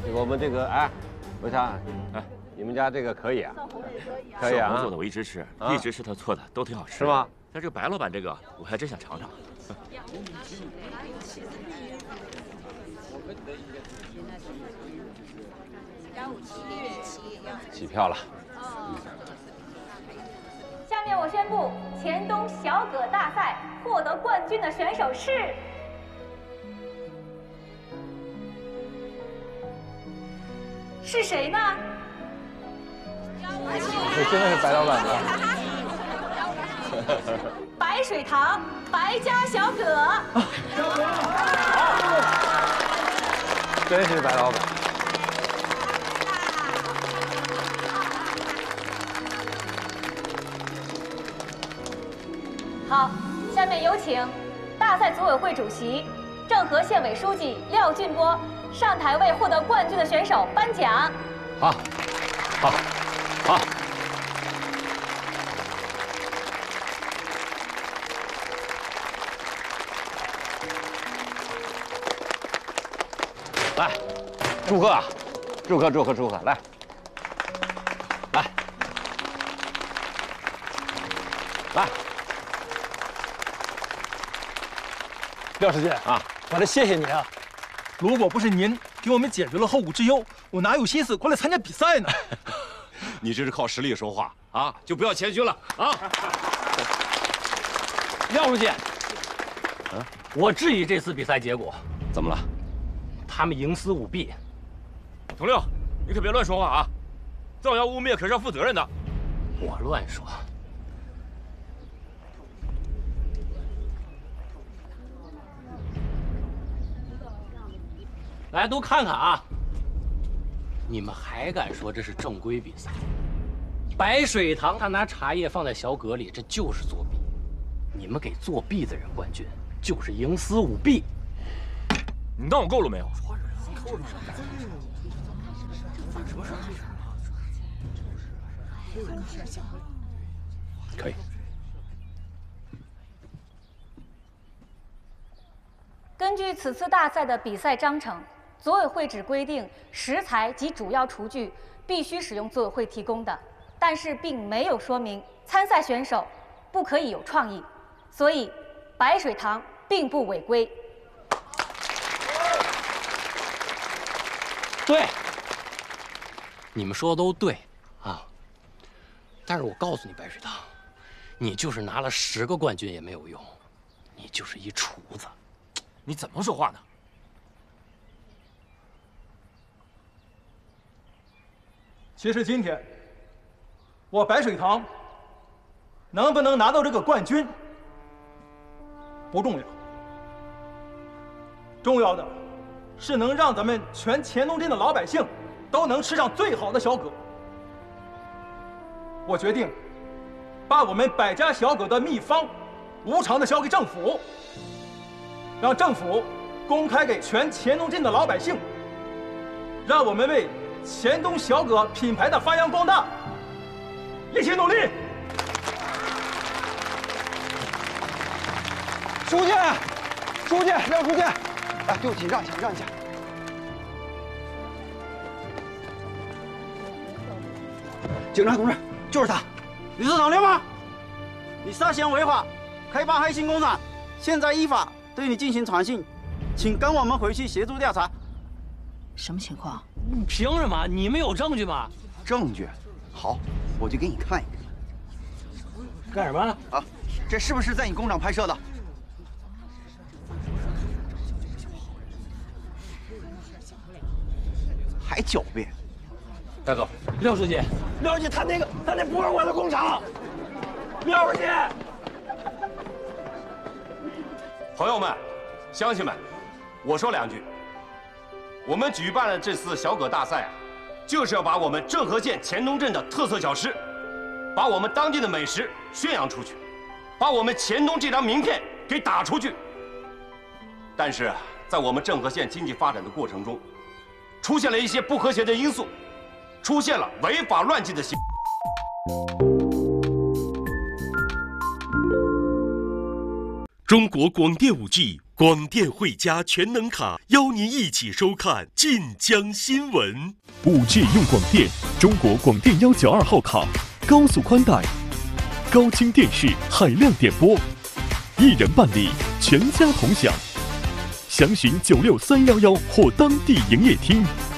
我们这个哎，为啥？哎，你们家这个可以啊？可以啊。 做的我一直吃，一直是他做的，都挺好吃。 是吗？ 但这个白老板这个，我还真想尝尝。 起票了。 下面我宣布，黔东小葛大赛获得冠军的选手是。 是谁呢？ 这真的是白老板吗？ 白水塘白家小葛， 真是白老板。 好，下面有请大赛组委会主席、郑和县委书记廖俊波。 上台为获得冠军的选手颁奖。 好，好，好。来，祝贺啊！祝贺，祝贺，祝贺！来，来，来。 廖书记啊， 我得谢谢你啊！ 如果不是您给我们解决了后顾之忧，我哪有心思过来参加比赛呢？ 你这是靠实力说话啊，就不要谦虚了啊！ 廖书记，我质疑这次比赛结果。 怎么了？ 他们营私舞弊。 同六，你可别乱说话啊！造谣污蔑可是要负责任的。 我乱说。 来，都看看啊！你们还敢说这是正规比赛？白水塘他拿茶叶放在小葛里，这就是作弊。你们给作弊的人冠军，就是营私舞弊。 你当我够了没有？ 可以。 根据此次大赛的比赛章程。 组委会只规定食材及主要厨具必须使用组委会提供的，但是并没有说明参赛选手不可以有创意，所以白水塘并不违规。 对，你们说的都对啊，但是我告诉你，白水塘，你就是拿了10个冠军也没有用，你就是一厨子。 你怎么说话呢？ 其实今天，我白水塘能不能拿到这个冠军不重要，重要的是能让咱们全黔东镇的老百姓都能吃上最好的小葛。我决定把我们百家小葛的秘方无偿的交给政府，让政府公开给全黔东镇的老百姓，让我们为 黔东小葛品牌的发扬光大，一起努力！ 书记，书记，廖书记，哎，对不起，让一下，让一下。警察同志，就是他， 你是老六吗？你涉嫌违法，开办黑心工厂，现在依法对你进行传讯，请跟我们回去协助调查。 什么情况？ 凭什么？你们有证据吗？ 证据，好，我就给你看一看。 干什么？ 啊，这是不是在你工厂拍摄的？还狡辩！ 带走。 廖书记， 廖书记，他那不是我的工厂。廖书记， 朋友们，乡亲们，我说2句。 我们举办了这次小葛大赛啊，就是要把我们郑和县黔东镇的特色小吃，把我们当地的美食宣扬出去，把我们黔东这张名片给打出去。但是，在我们郑和县经济发展的过程中，出现了一些不和谐的因素，出现了违法乱纪的行为。 中国广电5G 广电汇佳全能卡邀您一起收看晋江新闻。5G 用广电，中国广电192号卡，高速宽带，高清电视，海量点播，一人办理，全家同享。详询96311或当地营业厅。